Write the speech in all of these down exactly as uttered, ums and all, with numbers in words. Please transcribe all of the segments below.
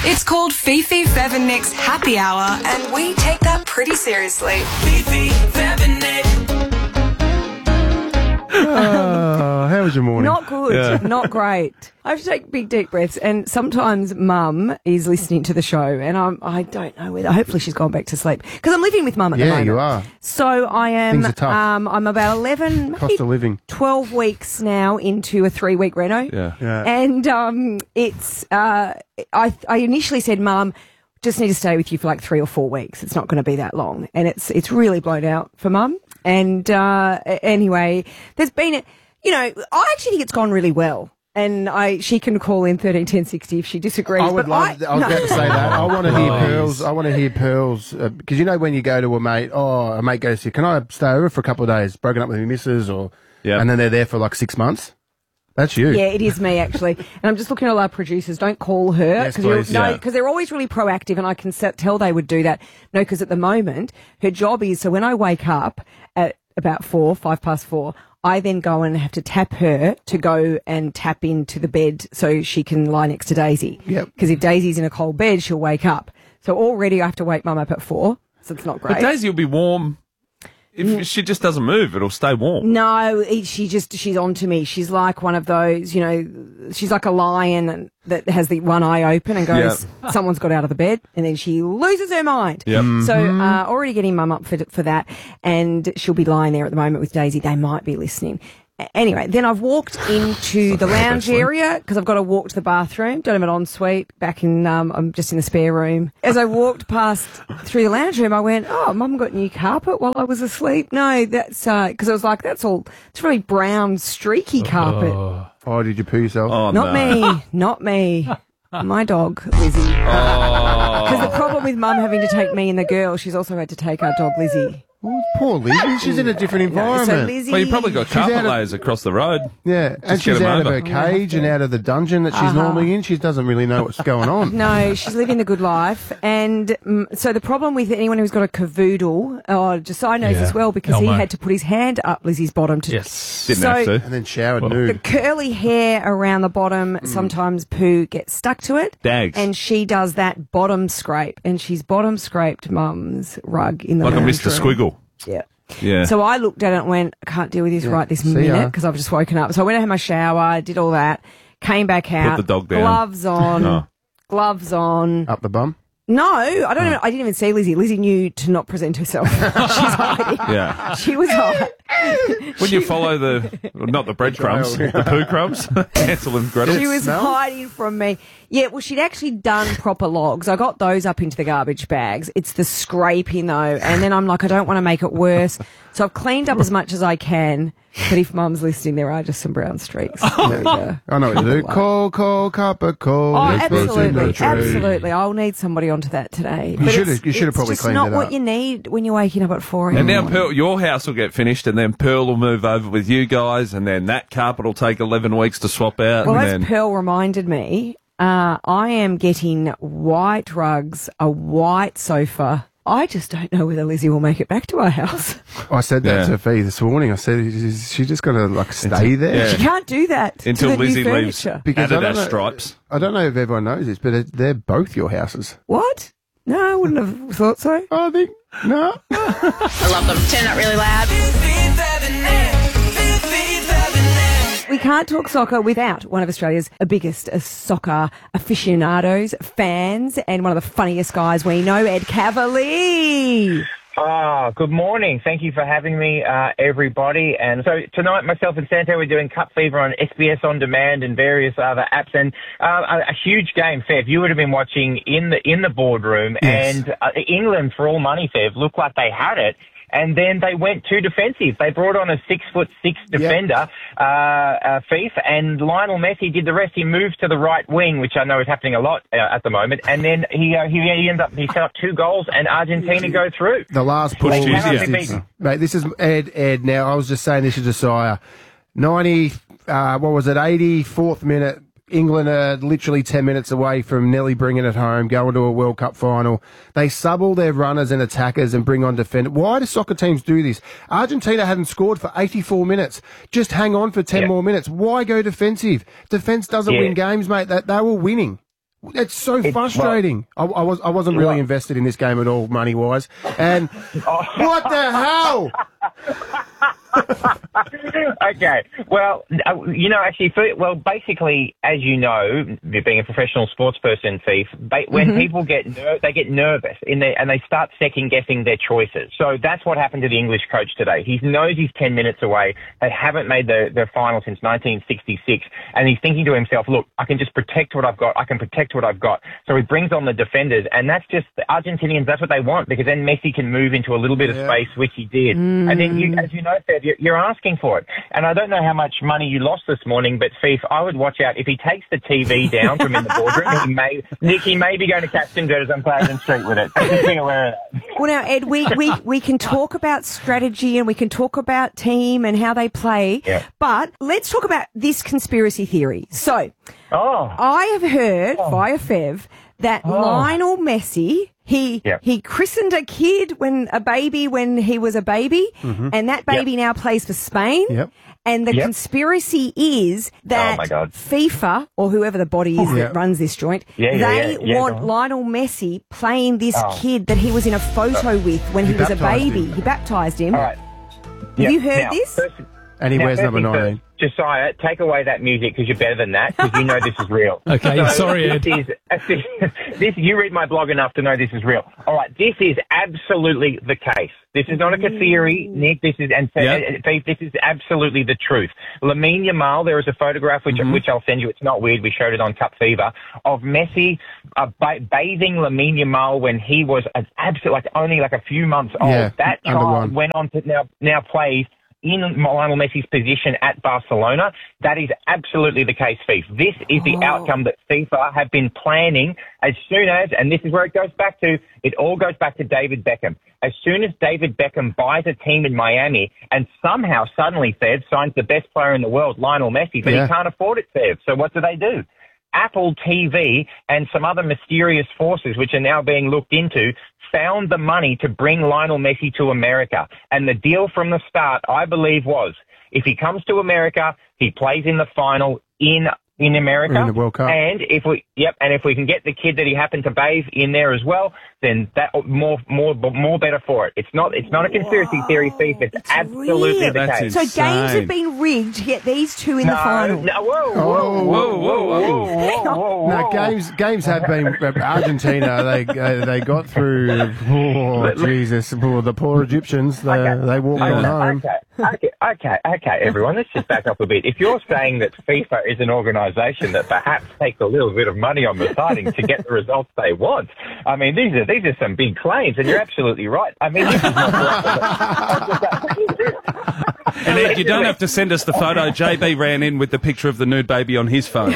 It's called Fifi, Fev and Nick's Happy Hour, and we take that pretty seriously. Fifi, Fev and Nick. Oh, how was your morning? Not good. Yeah. Not great. I have to take big deep breaths, and sometimes Mum is listening to the show, and I'm I don't know whether. Hopefully, she's gone back to sleep because I'm living with Mum at the Yeah, moment. you are. So I am. Things are tough. Um, I'm about eleven, Cost maybe of living. twelve weeks now into a three week reno. Yeah. Yeah. And um, it's. Uh, I I initially said, Mum, just need to stay with you for like three or four weeks. It's not going to be that long, and it's it's really blown out for Mum. And uh, anyway, there's been, a, you know, I actually think it's gone really well. And I, she can call in thirteen ten sixty if she disagrees. I would but love. I, I was no. about to say that. I want to hear Please. pearls. I want to hear pearls because you know when you go to a mate. Oh, a mate goes to you. Can I stay over for a couple of days? Broken up with my missus, or Yeah. and then they're there for like six months. That's you. Yeah, it is me actually, and I'm just looking at all our producers. Don't call her Yes, because please. no, Yeah. because they're always really proactive, and I can set, tell they would do that. No, because at the moment her job is so when I wake up at about four, five past four, I then go and have to tap her to go and tap into the bed so she can lie next to Daisy. Yep. Because if Daisy's in a cold bed, she'll wake up. So already I have to wake Mum up at four, so it's not great. But Daisy will be warm. If she just doesn't move, it'll stay warm. No, it, she just, she's on to me. She's like one of those, you know, she's like a lion that has the one eye open and goes, someone's got out of the bed, and then she loses her mind. Yep. So, uh, already getting Mum up for, for that, and she'll be lying there at the moment with Daisy. They might be listening. A- Anyway, then I've walked into the lounge area because I've got to walk to the bathroom. Don't have an ensuite. Back in, um, I'm just in the spare room. As I walked past through the lounge room, I went, "Oh, Mum got new carpet while I was asleep." No, that's because I was like, "That's all. It's really brown, streaky carpet." Oh, did you poo yourself? Oh, Not no. me, not me. My dog, Lizzie. Because the problem with Mum having to take me and the girl, she's also had to take our dog, Lizzie. Oh, poor Lizzie. She's in a different environment. So Lizzie, Well, you probably got carpet out of- layers across the road. Yeah, and Just get she's them out of over. her cage and out of the dungeon that she's Uh-huh. normally in. She doesn't really know what's going on. No, she's living the good life. And um, so the problem with anyone who's got a cavoodle, oh, Josiah knows Yeah. as well because he Elmo. had to put his hand up Lizzie's bottom to Yes. Didn't So- have to. And then showered the nude. curly hair around the bottom, sometimes poo gets stuck to it. Dags. And she does that bottom scrape, and she's bottom scraped Mum's rug in the Like a lounge Mister room. Squiggle. Yeah. Yeah. So I looked at it and went, I can't deal with this right this See ya. minute because I've just woken up. So I went and had my shower, did all that, came back out. the dog down. Gloves on. Oh. Gloves on. Up the bum. No, I don't. Even, I didn't even see Lizzie. Lizzie knew to not present herself. She's hiding. Yeah. She was hiding. When you follow the, well, not the breadcrumbs, the poo crumbs, Hansel and Gretel. She was smell? hiding from me. Yeah, well, she'd actually done proper logs. I got those up into the garbage bags. It's the scraping, though. And then I'm like, I don't want to make it worse. So I've cleaned up as much as I can. But if Mum's listening, there are just some brown streaks. There we go. I know what to do. Call, call, cuppa, call. Oh, Let's listen to absolutely, the truth. absolutely. I'll need somebody onto that today. You But should've- it's- you should've it's probably just cleaned not it what up. you need when you're waking up at four in And the now morning. Pearl, your house will get finished, and then Pearl will move over with you guys, and then that carpet will take eleven weeks to swap out. Well, and as then Pearl reminded me, uh, I am getting white rugs, a white sofa. I just don't know whether Lizzie will make it back to our house. I said that Yeah. to Fee this morning. I said, is she just going to like stay there? yeah. She can't do that until to the Lizzie new leaves furniture. Because I Adidas don't know- stripes. I don't know if everyone knows this, but it- they're both your houses. What? No, I wouldn't have thought so. I think, no. I love them. Turn up really loud. We can't talk soccer without one of Australia's biggest uh, soccer aficionados, fans, and one of the funniest guys we know, Ed Cavalier. Ah, good morning. Thank you for having me, uh, everybody. And so tonight, myself and Santo, we're doing Cup Fever on S B S On Demand and various other apps. And uh, a, a huge game, Fev. You would have been watching in the in the boardroom, Yes. and uh, England, for all money, Fev, looked like they had it. And then they went too defensive. They brought on a six foot six defender, uh, uh, Fief, and Lionel Messi did the rest. He moved to the right wing, which I know is happening a lot uh, at the moment. And then he uh, he ends up he set up two goals, and Argentina go through. The last ball Push was Tuesday. just Cannot be insane. beaten. Mate, this is Ed, Ed. Now, I was just saying this to Josiah. ninety, uh, what was it, eighty-fourth minute. England are literally ten minutes away from nearly bringing it home, going to a World Cup final. They sub all their runners and attackers and bring on defenders. Why do soccer teams do this? Argentina hadn't scored for eighty-four minutes. Just hang on for ten Yeah. more minutes. Why go defensive? Defence doesn't Yeah. win games, mate. They, they were winning. It's so It's- frustrating. I, I was I wasn't really Well- invested in this game at all, money wise. And Oh. what the hell? Okay. Well, uh, you know, actually, for, well, basically, as you know, being a professional sports person, Thief, they, when Mm-hmm. people get ner- they get nervous in their, and they start second guessing their choices. So that's what happened to the English coach today. He knows he's ten minutes away. They haven't made the, the final since nineteen sixty-six, and he's thinking to himself, "Look, I can just protect what I've got. I can protect what I've got." So he brings on the defenders, and that's just the Argentinians. That's what they want, because then Messi can move into a little bit of Yeah. space, which he did. And then, you, as you know, Fed, you're, you're asking for it. And I don't know how much money you lost this morning, but Thief, I would watch out. If he takes the T V down from in the boardroom, he may, Nick, he may be going to catch some dirt on Clarendon Street with it. Just be aware of that. Well, now, Ed, we, we, we can talk about strategy and we can talk about team and how they play, Yeah. but let's talk about this conspiracy theory. So, Oh, I have heard via Fev that Lionel Messi, he Yep. he christened a kid when a baby when he was a baby, and that baby now plays for Spain. Yep. And the Yep. conspiracy is that Oh, my God. FIFA, or whoever the body is Yeah. that runs this joint, Yeah, yeah, they yeah, yeah, want go on. Lionel Messi playing this Oh. kid that he was in a photo with when he, He was a baptised baby. him. He baptised him. all right. Have you heard Now, this? first- And he now, wears first number things first, nineteen. Josiah, take away that music because you're better than that, because you know this is real. Okay, sorry, Ed. This is, this, you read my blog enough to know this is real. All right, this is absolutely the case. This is not a theory, Nick. This is and Yeah. uh, Faith, this is absolutely the truth. Lamine Yamal, there is a photograph which which I'll send you. It's not weird. We showed it on Cup Fever of Messi uh, ba- bathing Lamine Yamal when he was an absolute like only like a few months old. Yeah, that under child one. went on to now now plays in Lionel Messi's position at Barcelona. That is absolutely the case, Thief. This is the outcome that FIFA have been planning as soon as, and this is where it goes back to, it all goes back to David Beckham. As soon as David Beckham buys a team in Miami and somehow suddenly, Fev, signs the best player in the world, Lionel Messi, but Yeah. he can't afford it, Fev. So what do they do? Apple T V and some other mysterious forces, which are now being looked into, found the money to bring Lionel Messi to America. And the deal from the start, I believe, was if he comes to America, he plays in the final in in America. In the World Cup. And if we, yep, and if we can get the kid that he happened to bathe in there as well, then that more, more, more better for it. It's not, it's not a conspiracy theory, Thief. It's, It's absolutely real. the That's case. So insane. games have been rigged to get these two in the final. No, whoa, whoa, Oh. whoa, whoa, whoa, whoa, whoa, No, whoa. games games have been Argentina. They uh, they got through. Oh Jesus! Oh, the poor Egyptians. They Okay. they walked Okay, on home. Okay, okay, okay, okay, everyone. Let's just back up a bit. If you're saying that FIFA is an organisation that perhaps takes a little bit of money on the siding to get the results they want, I mean, these are these are some big claims, and you're absolutely right. I mean, this is not. And Ed, you don't have to send us the photo. J B ran in with the picture of the nude baby on his phone.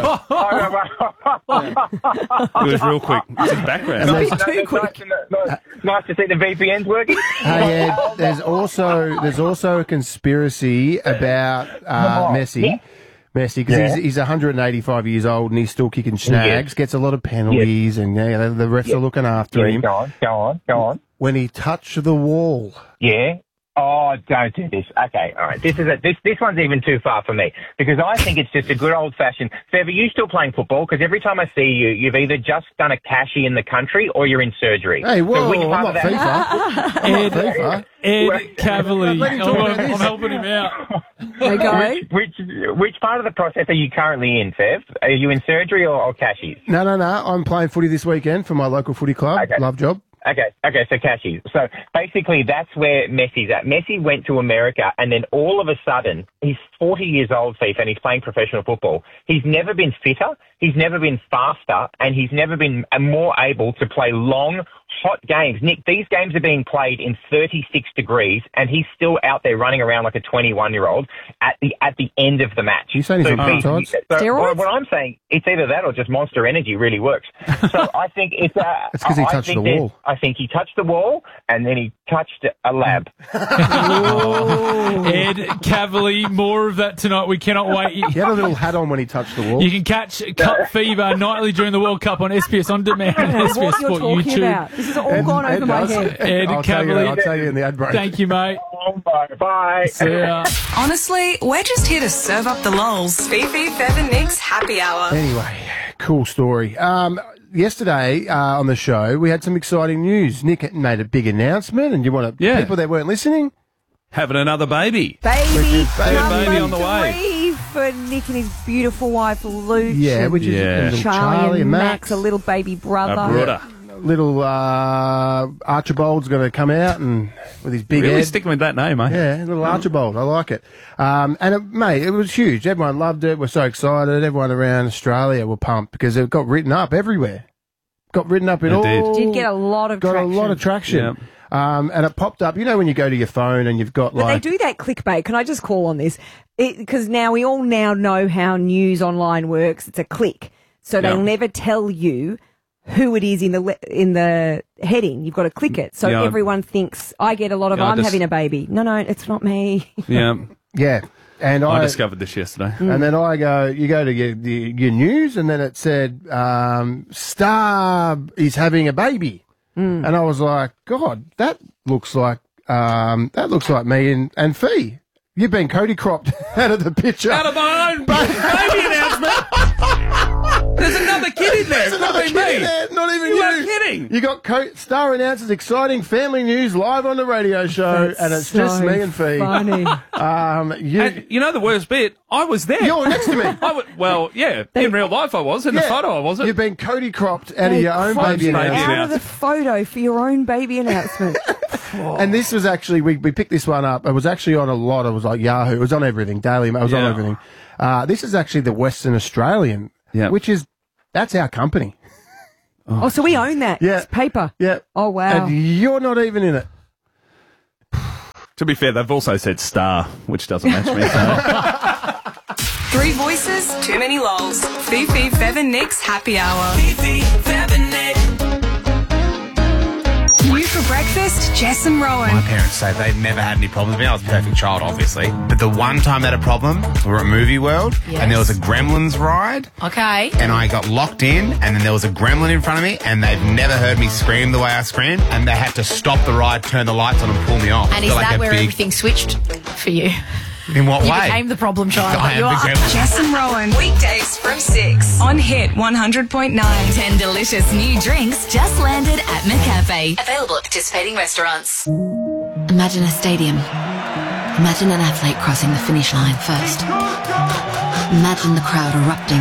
It was real quick. It's in the background. And Bit too quick. Nice, nice to see the V P Ns working. Hey Ed, there's also there's also a conspiracy about uh, Oh, Messi. yeah. Messi, because Yeah. he's, he's one hundred eighty-five years old and he's still kicking snags, Yes. gets a lot of penalties, and yeah, the, the refs are looking after Yeah, him. go on, go on, go on. When he touched the wall, Yeah. Oh, don't do this. Okay, all right. This is a, this this one's even too far for me because I think it's just a good old fashioned. Fev, are you still playing football? Because every time I see you, you've either just done a cashy in the country or you're in surgery. hey, whoa, So which I'm part not of that- FIFA. I'm not FIFA. Ed Cavalier. Let him I'm, talk about I'm this. helping him out. There you go. Which, which which part of the process are you currently in, Fev? Are you in surgery or, or cashies? No, no, no. I'm playing footy this weekend for my local footy club. Okay. Love job. Okay, okay, so cashies. So basically that's where Messi's at. Messi went to America and then all of a sudden, he's forty years old, Thief, and he's playing professional football. He's never been fitter, he's never been faster, and he's never been more able to play long, hot games. Nick, these games are being played in thirty-six degrees and he's still out there running around like a twenty-one-year-old at the at the end of the match. You saying he's on Thief, peptides? so Steroids? what, what I'm saying, it's either that or just Monster Energy really works. So I think it's... Uh, It's 'cause he I touched think the there's- wall. I think he touched the wall and then he touched a lab. Ed Cavalier, more of that tonight. We cannot wait. You, He had a little hat on when he touched the wall. you can catch Cup Fever nightly during the World Cup on S B S On Demand and S B S What you're Sport talking YouTube. about. This has all gone over my does. head. Ed I'll tell you, Cavalier. I'll tell you in the ad break. Thank you, mate. Oh, bye. Bye. See ya. Honestly, we're just here to serve up the lols. Fifi, Fev and Nick's happy hour. Anyway, cool story. Um, yesterday uh, on the show, we had some exciting news. Nick made a big announcement, and you want to Yeah. people that weren't listening. Having another baby. Baby, Baby number baby on the way. three for Nick and his beautiful wife, Luch. Yeah, and which is Yeah. and little Charlie, and Max, Max. a little baby brother. A brother. Little uh, Archibald's going to come out and with his big Really head. sticking with that name, eh? Yeah, little Archibald. I like it. Um, and, it, mate, it was huge. Everyone loved it. We're so excited. Everyone around Australia were pumped because it got written up everywhere. Got written up in It all... did. Did get a lot of Got traction. a lot of traction. Um, and it popped up. You know when you go to your phone and you've got But like... they do that clickbait. Can I just call on this? Because now we all now know how news online works. It's a click. So they'll Yeah. never tell you who it is in the le- in the heading. You've got to click it. So Yeah. everyone thinks, I get a lot of, Yeah, I I'm just- having a baby. No, no, it's not me. Yeah. Yeah. And I I... discovered this yesterday. And then I go, you go to your, your, your news, and then it said, um, Star is having a baby. And I was like, God, that looks like, um, that looks like me and, and Fee. You've been Cody cropped out of the picture. Out of my own baby announcement. There's another kid in there. It's not Another been kid in me. there, not even You you. are kidding. You got Co- Star announces exciting family news live on the radio show, and it's So just me and Fee. funny. Um, you, And you know the worst bit? I was there. you're next to me. I w- well, yeah. In real life, I was. In the Yeah. photo, I wasn't. You've been Cody cropped out of They your own cropped baby you baby announcement. out of the photo for your own baby announcement. And this was actually, we, we picked this one up. It was actually on a lot. It was like Yahoo. It was on everything. Daily Mail. It was on Yeah. everything. Uh, this is actually the Western Australian, Yeah. which is, that's our company. Oh, so we own that. Yeah. It's paper. Yeah. Oh, wow. And you're not even in it. To be fair, they've also said star, which doesn't match me. So. Three voices, too many lols. Fifi, Fev and Nick's happy hour. Fifi, Fev and Nick. You for breakfast, Jess and Rowan. My parents say they've never had any problems with me. I was a perfect child, obviously. But the one time they had a problem, we were at Movie World, and there was a Gremlins ride, Okay. and I got locked in, and then there was a gremlin in front of me, and they've never heard me scream the way I screamed, and they had to stop the ride, turn the lights on, and pull me off. And Feel is like that a where big- everything switched for you? In what You way? became the problem child. I am You the are. gremlin. Jess and Rowan. Weekdays from six on Hit one hundred point nine. Ten delicious new drinks just landed at McCafe. Available at participating restaurants. Imagine a stadium. Imagine an athlete crossing the finish line first. Imagine the crowd erupting.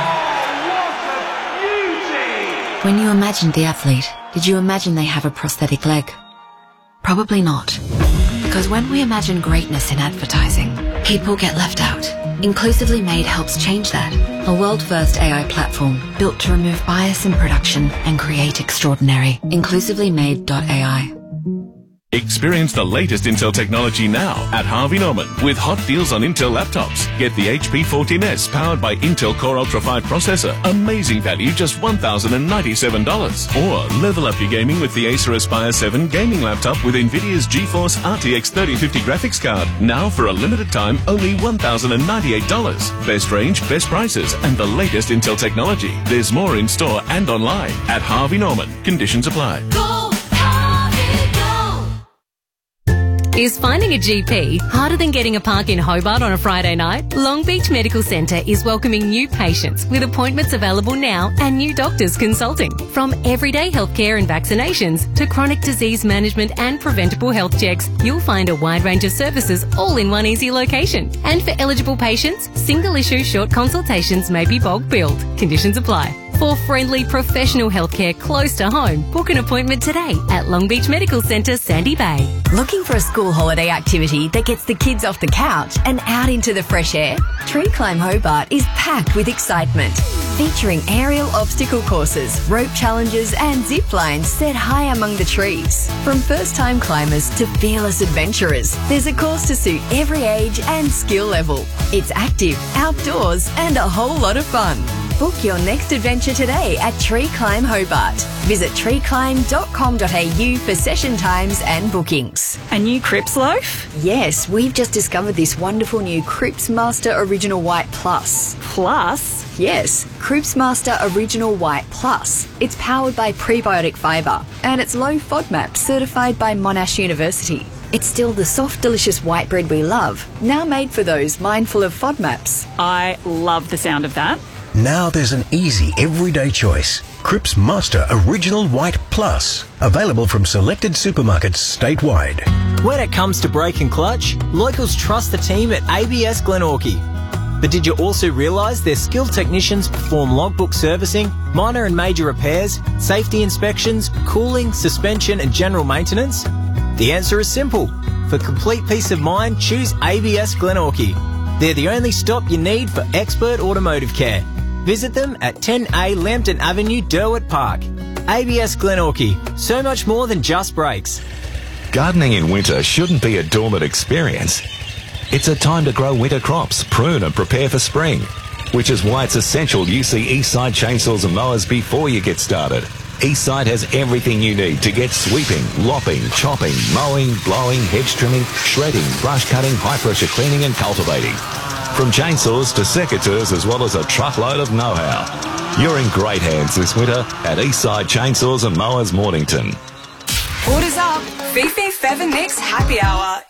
When you imagined the athlete, did you imagine they have a prosthetic leg? Probably not. Because when we imagine greatness in advertising, people get left out. Inclusively Made helps change that. A world-first A I platform built to remove bias in production and create extraordinary. inclusively made dot A I. Experience the latest Intel technology now at Harvey Norman with hot deals on Intel laptops. Get the H P fourteen S powered by Intel Core Ultra five processor. Amazing value, just one thousand ninety-seven dollars. Or level up your gaming with the Acer Aspire seven gaming laptop with NVIDIA's GeForce R T X thirty fifty graphics card. Now for a limited time, only one thousand ninety-eight dollars. Best range, best prices, and the latest Intel technology. There's more in store and online at Harvey Norman. Conditions apply. Is finding a G P harder than getting a park in Hobart on a Friday night? Long Beach Medical Centre is welcoming new patients with appointments available now and new doctors consulting. From everyday healthcare and vaccinations to chronic disease management and preventable health checks, you'll find a wide range of services all in one easy location. And for eligible patients, single issue short consultations may be bulk billed. Conditions apply. For friendly professional healthcare close to home, book an appointment today at Long Beach Medical Centre, Sandy Bay. Looking for a school holiday activity that gets the kids off the couch and out into the fresh air? Tree Climb Hobart is packed with excitement. Featuring aerial obstacle courses, rope challenges and zip lines set high among the trees. From first-time climbers to fearless adventurers, there's a course to suit every age and skill level. It's active, outdoors and a whole lot of fun. Book your next adventure today at Tree Climb Hobart. Visit tree climb dot com dot a u for session times and bookings. A new Crips loaf? Yes, we've just discovered this wonderful new Crips Master Original White Plus. Plus? Yes, Crips Master Original White Plus. It's powered by prebiotic fibre and it's low FODMAP certified by Monash University. It's still the soft, delicious white bread we love, now made for those mindful of FODMAPs. I love the sound of that. Now there's an easy everyday choice. Cripps Master Original White Plus. Available from selected supermarkets statewide. When it comes to brake and clutch, locals trust the team at A B S Glenorchy. But did you also realise their skilled technicians perform logbook servicing, minor and major repairs, safety inspections, cooling, suspension and general maintenance? The answer is simple. For complete peace of mind, choose A B S Glenorchy. They're the only stop you need for expert automotive care. Visit them at ten A Lambton Avenue, Derwent Park. A B S Glenorchy, so much more than just brakes. Gardening in winter shouldn't be a dormant experience. It's a time to grow winter crops, prune and prepare for spring, which is why it's essential you see Eastside Chainsaws and Mowers before you get started. Eastside has everything you need to get sweeping, lopping, chopping, mowing, blowing, hedge trimming, shredding, brush cutting, high pressure cleaning and cultivating. From chainsaws to secateurs as well as a truckload of know-how. You're in great hands this winter at Eastside Chainsaws and Mowers Mornington. Orders up. Fifi Fev and Nick's Happy Hour.